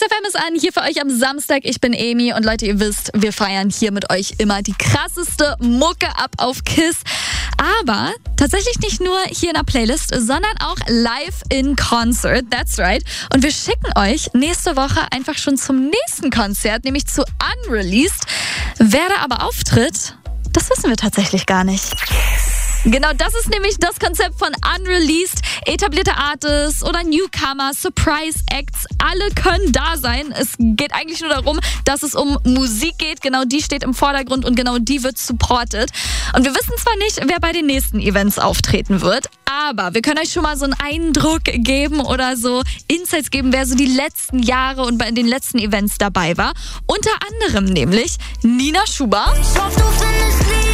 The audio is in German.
FM ist an, hier für euch am Samstag. Ich bin Emi und Leute, ihr wisst, wir feiern hier mit euch immer die krasseste Mucke ab auf KISS. Aber tatsächlich nicht nur hier in der Playlist, sondern auch live in Concert. That's right. Und wir schicken euch nächste Woche einfach schon zum nächsten Konzert, nämlich zu Unreleased. Wer da aber auftritt, das wissen wir tatsächlich gar nicht. Genau, das ist nämlich das Konzept von Unreleased. Etablierte Artists oder Newcomer, Surprise Acts, alle können da sein. Es geht eigentlich nur darum, dass es um Musik geht. Genau die steht im Vordergrund und genau die wird supported. Und wir wissen zwar nicht, wer bei den nächsten Events auftreten wird, aber wir können euch schon mal so einen Eindruck geben oder so Insights geben, wer so die letzten Jahre und bei den letzten Events dabei war. Unter anderem nämlich Nina Chuba. Ich hoffe, du findest Liebe.